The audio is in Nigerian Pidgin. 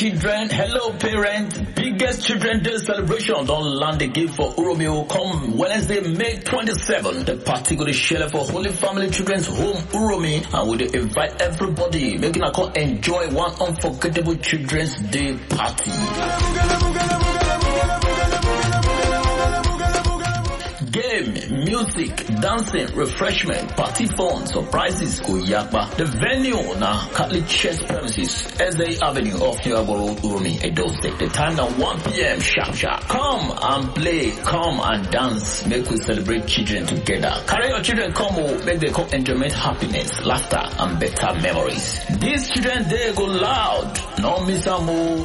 children, hello parents. Biggest Children Day celebration don't land again for Uromio. Come Wednesday, May 27th. The party go to share for Holy Family Children's Home Uromi, and we will invite everybody, making a call enjoy one unforgettable Children's Day party. Game, music, dancing, refreshment, party fun, surprises, Kuyakba. The venue na Catholic Church premises, SA Avenue off New Road, Uromi, Edo State. The time now 1 p.m. sharp. Come and play, come and dance, make we celebrate children together. Carry your children come, make them come enjoyment, happiness, laughter, and better memories. This Children's Day go loud, no miss a move.